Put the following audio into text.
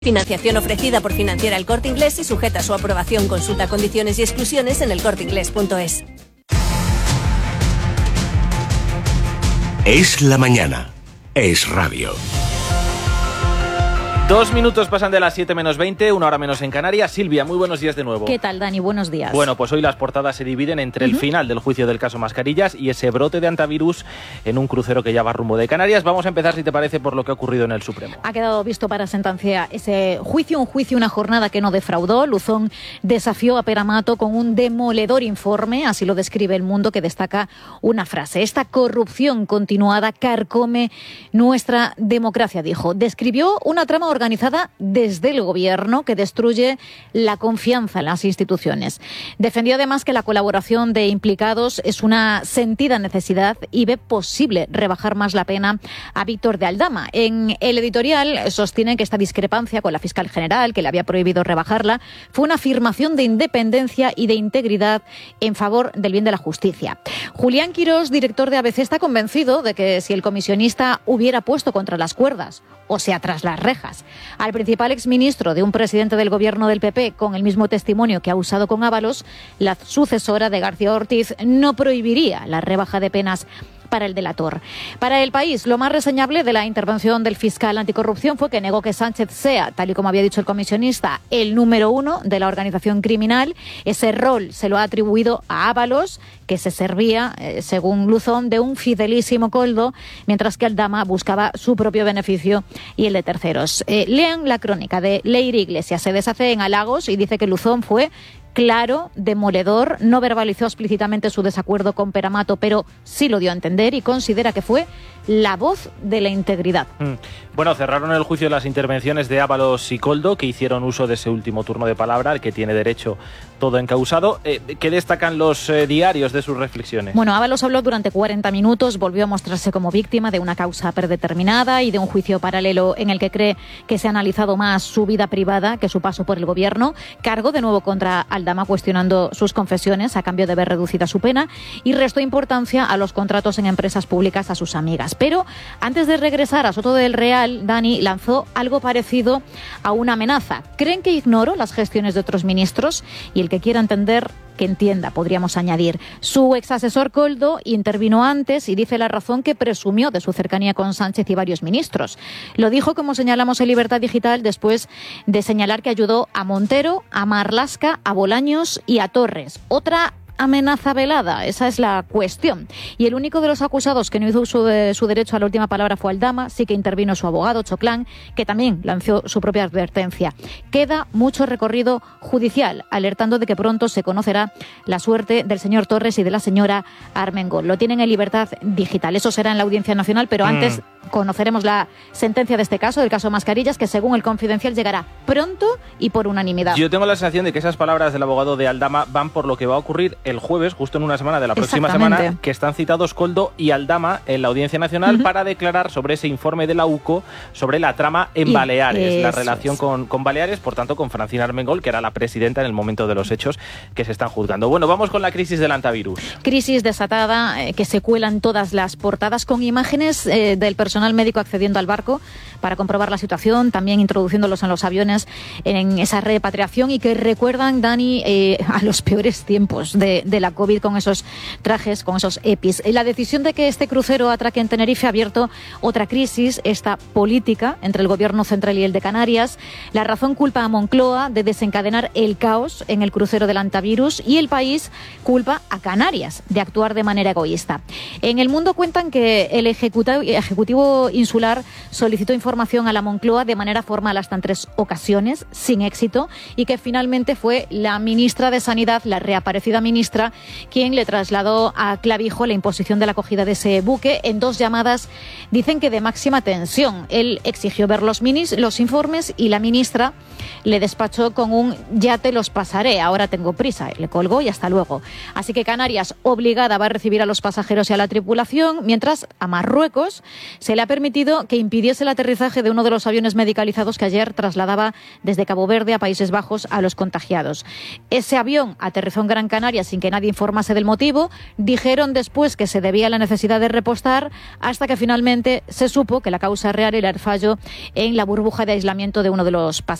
Financiación ofrecida por Financiera El Corte Inglés y sujeta a su aprobación. Consulta condiciones y exclusiones en elcorteinglés.es. Es la mañana. Es radio. 2 minutos pasan de las 7 menos 20, 1 hora menos en Canarias. Silvia, muy buenos días de nuevo. ¿Qué tal, Dani? Buenos días. Bueno, pues hoy las portadas se dividen entre el final del juicio del caso Mascarillas y ese brote de antivirus en un crucero que ya va rumbo de Canarias. Vamos a empezar, si te parece, por lo que ha ocurrido en el Supremo. Ha quedado visto para sentencia ese juicio, una jornada que no defraudó. Luzón desafió a Pere Mato con un demoledor informe, así lo describe El Mundo, que destaca una frase: esta corrupción continuada carcome nuestra democracia, dijo. Describió una trama organizada desde el gobierno que destruye la confianza en las instituciones. Defendió además que la colaboración de implicados es una sentida necesidad y ve posible rebajar más la pena a Víctor de Aldama. En el editorial sostienen que esta discrepancia con la fiscal general, que le había prohibido rebajarla, fue una afirmación de independencia y de integridad en favor del bien de la justicia. Julián Quirós, director de ABC, está convencido de que si el comisionista hubiera puesto contra las cuerdas, o sea, tras las rejas, al principal exministro de un presidente del gobierno del PP con el mismo testimonio que ha usado con Ábalos, la sucesora de García Ortiz no prohibiría la rebaja de penas para el delator. Para El País, lo más reseñable de la intervención del fiscal anticorrupción fue que negó que Sánchez sea, tal y como había dicho el comisionista, el número 1 de la organización criminal. Ese rol se lo ha atribuido a Ábalos, que se servía, según Luzón, de un fidelísimo Koldo, mientras que Aldama buscaba su propio beneficio y el de terceros. Lean la crónica de Leire Iglesias. Se deshace en halagos y dice que Luzón fue claro, demoledor, no verbalizó explícitamente su desacuerdo con Pere Mato, pero sí lo dio a entender y considera que fue la voz de la integridad. Bueno, cerraron el juicio las intervenciones de Ábalos y Koldo, que hicieron uso de ese último turno de palabra, al que tiene derecho todo encausado. ¿Qué destacan los diarios de sus reflexiones? Bueno, Ábalos habló durante 40 minutos, volvió a mostrarse como víctima de una causa predeterminada y de un juicio paralelo en el que cree que se ha analizado más su vida privada que su paso por el gobierno. Cargó de nuevo contra Aldama, cuestionando sus confesiones a cambio de ver reducida su pena, y restó importancia a los contratos en empresas públicas a sus amigas. Pero antes de regresar a Soto del Real, Dani lanzó algo parecido a una amenaza. ¿Creen que ignoro las gestiones de otros ministros? Y el que quiera entender, que entienda, podríamos añadir. Su exasesor Koldo intervino antes y dice La Razón que presumió de su cercanía con Sánchez y varios ministros. Lo dijo, como señalamos en Libertad Digital, después de señalar que ayudó a Montero, a Marlaska, a Bolaños y a Torres. Otra amenaza velada, esa es la cuestión. Y el único de los acusados que no hizo uso de su derecho a la última palabra fue Aldama. Sí que intervino su abogado, Choclán, que también lanzó su propia advertencia. Queda mucho recorrido judicial, alertando de que pronto se conocerá la suerte del señor Torres y de la señora Armengol. Lo tienen en Libertad Digital. Eso será en la Audiencia Nacional, pero antes conoceremos la sentencia de este caso, del caso Mascarillas, que según El Confidencial llegará pronto y por unanimidad. Yo tengo la sensación de que esas palabras del abogado de Aldama van por lo que va a ocurrir el jueves, justo en una semana de la próxima semana, que están citados Koldo y Aldama en la Audiencia Nacional para declarar sobre ese informe de la UCO sobre la trama en Baleares, la relación con Baleares, por tanto con Francina Armengol, que era la presidenta en el momento de los hechos que se están juzgando. Bueno, vamos con la crisis del antivirus. Crisis desatada que se cuela en todas las portadas, con imágenes del personal médico accediendo al barco para comprobar la situación, también introduciéndolos en los aviones en esa repatriación, y que recuerdan, Dani, a los peores tiempos de la COVID, con esos trajes, con esos EPIs. La decisión de que este crucero atraque en Tenerife ha abierto otra crisis, esta política, entre el gobierno central y el de Canarias. La Razón culpa a Moncloa de desencadenar el caos en el crucero del antivirus, y El País culpa a Canarias de actuar de manera egoísta. En El Mundo cuentan que el Ejecutivo Insular solicitó información a la Moncloa de manera formal hasta en 3 ocasiones, sin éxito, y que finalmente fue la ministra de Sanidad, la reaparecida ministra, quien le trasladó a Clavijo la imposición de la acogida de ese buque en 2 llamadas, dicen que de máxima tensión. Él exigió ver los informes y la ministra le despachó con un "ya te los pasaré, ahora tengo prisa", le colgó y hasta luego. Así que Canarias, obligada, va a recibir a los pasajeros y a la tripulación, mientras a Marruecos se le ha permitido que impidiese el aterrizaje de uno de los aviones medicalizados que ayer trasladaba desde Cabo Verde a Países Bajos a los contagiados. Ese avión aterrizó en Gran Canaria sin que nadie informase del motivo. Dijeron después que se debía a la necesidad de repostar, hasta que finalmente se supo que la causa real era el fallo en la burbuja de aislamiento de uno de los pasajeros.